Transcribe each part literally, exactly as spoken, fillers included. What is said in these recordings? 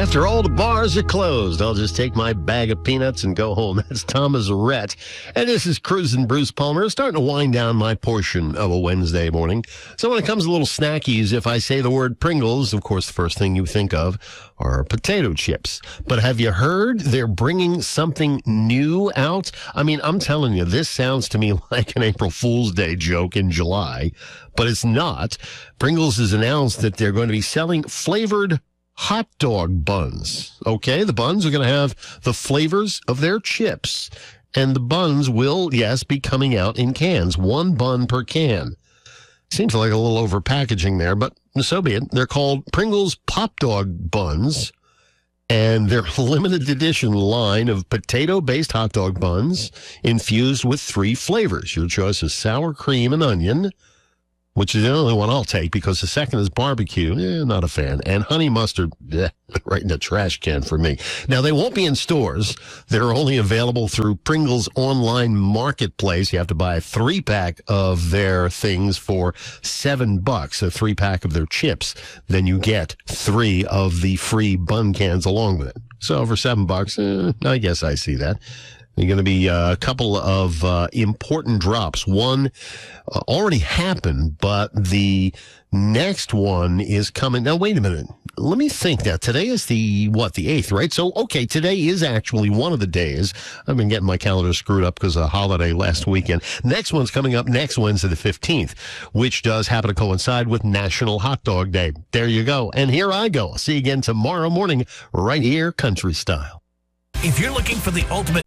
After all the bars are closed, I'll just take my bag of peanuts and go home. That's Thomas Rhett. And this is Cruisin' Bruce Palmer, starting to wind down my portion of a Wednesday morning. So when it comes to little snackies, if I say the word Pringles, of course, the first thing you think of are potato chips. But have you heard they're bringing something new out? I mean, I'm telling you, this sounds to me like an April Fool's Day joke in July, but it's not. Pringles has announced that they're going to be selling flavored hot dog buns. Okay, the buns are going to have the flavors of their chips, and the buns will, yes, be coming out in cans, one bun per can. Seems like a little over packaging there, but so be it. They're called Pringles Pop Dog Buns, and they're a limited edition line of potato-based hot dog buns infused with three flavors. Your choice is sour cream and onion, which is the only one I'll take because the second is barbecue. Eh, not a fan. And honey mustard, eh, right in the trash can for me. Now, they won't be in stores. They're only available through Pringles online marketplace. You have to buy a three-pack of their things for seven bucks, a three-pack of their chips. Then you get three of the free bun cans along with it. So for seven bucks, eh, I guess I see that. There are going to be a couple of uh, important drops. One uh, already happened, but the next one is coming. Now, wait a minute. Let me think now. Today is the, what, the eighth, right? So, okay, today is actually one of the days. I've been getting my calendar screwed up because of a holiday last weekend. Next one's coming up next Wednesday, the fifteenth, which does happen to coincide with National Hot Dog Day. There you go. And here I go. I'll see you again tomorrow morning right here, country style. If you're looking for the ultimate...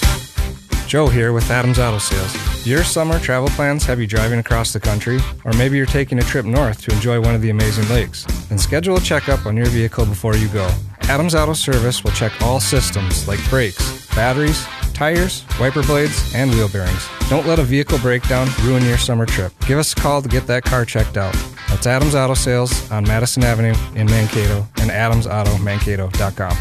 Joe here with Adams Auto Sales. Do your summer travel plans have you driving across the country? Or maybe you're taking a trip north to enjoy one of the amazing lakes? Then schedule a checkup on your vehicle before you go. Adams Auto Service will check all systems like brakes, batteries, tires, wiper blades, and wheel bearings. Don't let a vehicle breakdown ruin your summer trip. Give us a call to get that car checked out. That's Adams Auto Sales on Madison Avenue in Mankato and adams auto mankato dot com.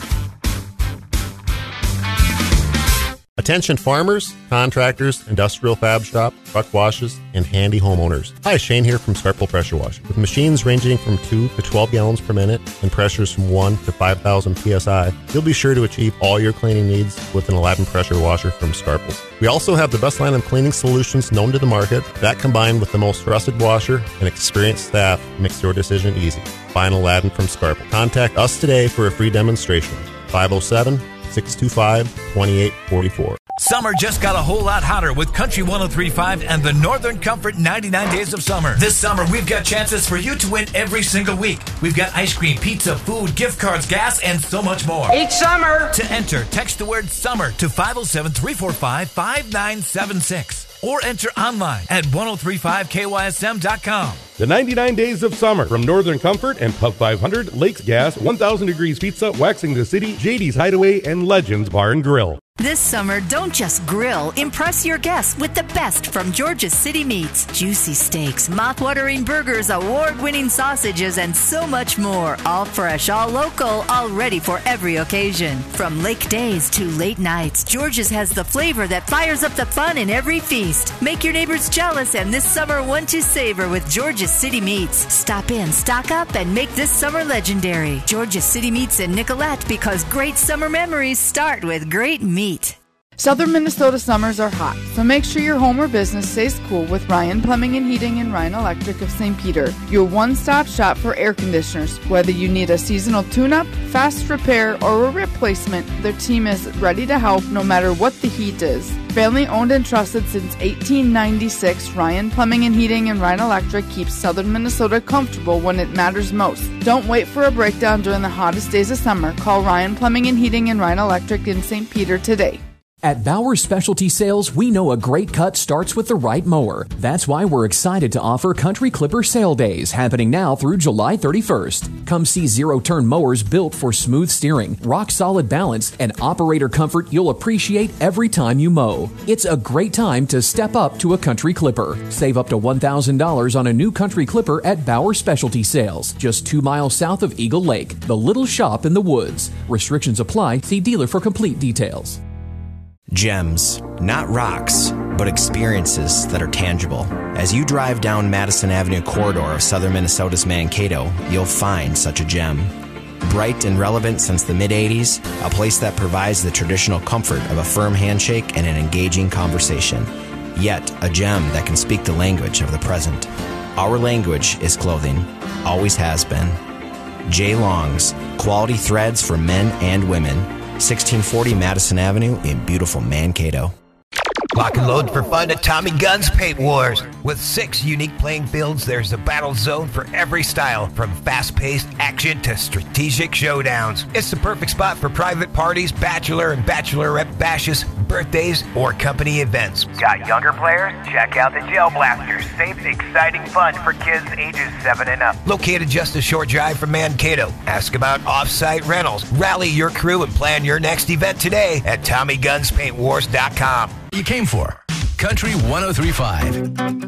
Attention farmers, contractors, industrial fab shop, truck washes, and handy homeowners. Hi, Shane here from Scarpel Pressure Washing. With machines ranging from two to twelve gallons per minute and pressures from one to five thousand P S I, you'll be sure to achieve all your cleaning needs with an Aladdin pressure washer from Scarpel. We also have the best line of cleaning solutions known to the market. That combined with the most trusted washer and experienced staff makes your decision easy. Buy an Aladdin from Scarpel. Contact us today for a free demonstration. five oh seven, six two five, two eight four four. Summer just got a whole lot hotter with Country one oh three point five and the Northern Comfort ninety-nine Days of Summer. This summer, we've got chances for you to win every single week. We've got ice cream, pizza, food, gift cards, gas, and so much more. Each summer! To enter, text the word SUMMER to five oh seven, three four five, five nine seven six or enter online at ten thirty-five K Y S M dot com. The ninety-nine Days of Summer from Northern Comfort and Pub five hundred, Lakes Gas, one thousand Degrees Pizza, Waxing the City, J D's Hideaway, and Legends Bar and Grill. This summer, don't just grill. Impress your guests with the best from George's City Meats. Juicy steaks, mouth-watering burgers, award-winning sausages, and so much more. All fresh, all local, all ready for every occasion. From lake days to late nights, George's has the flavor that fires up the fun in every feast. Make your neighbors jealous and this summer one to savor with George's City Meats. Stop in, stock up, and make this summer legendary. George's City Meats in Nicolette, because great summer memories start with great meat. Southern Minnesota summers are hot, so make sure your home or business stays cool with Ryan Plumbing and Heating and Ryan Electric of Saint Peter, your one-stop shop for air conditioners. Whether you need a seasonal tune-up, fast repair, or a replacement, their team is ready to help no matter what the heat is. Family owned and trusted since eighteen ninety-six, Ryan Plumbing and Heating and Ryan Electric keeps Southern Minnesota comfortable when it matters most. Don't wait for a breakdown during the hottest days of summer. Call Ryan Plumbing and Heating and Ryan Electric in Saint Peter today. At Bauer Specialty Sales, we know a great cut starts with the right mower. That's why we're excited to offer Country Clipper Sale Days happening now through July thirty-first. Come see zero-turn mowers built for smooth steering, rock-solid balance, and operator comfort you'll appreciate every time you mow. It's a great time to step up to a Country Clipper. Save up to one thousand dollars on a new Country Clipper at Bauer Specialty Sales, just two miles south of Eagle Lake, the little shop in the woods. Restrictions apply. See dealer for complete details. Gems, not rocks, but experiences that are tangible. As you drive down Madison Avenue corridor of southern Minnesota's Mankato, you'll find such a gem. Bright and relevant since the mid-eighties, a place that provides the traditional comfort of a firm handshake and an engaging conversation. Yet, a gem that can speak the language of the present. Our language is clothing. Always has been. J. Long's, quality threads for men and women. sixteen forty Madison Avenue in beautiful Mankato. Lock and load for fun at Tommy Guns Paint Wars. With six unique playing fields, there's a battle zone for every style, from fast-paced action to strategic showdowns. It's the perfect spot for private parties, bachelor and bachelorette bashes, birthdays, or company events. Got younger players? Check out the Gel Blasters. Safe, exciting fun for kids ages seven and up. Located just a short drive from Mankato. Ask about off-site rentals. Rally your crew and plan your next event today at Tommy Guns Paint Wars dot com. You came for Country one oh three point five.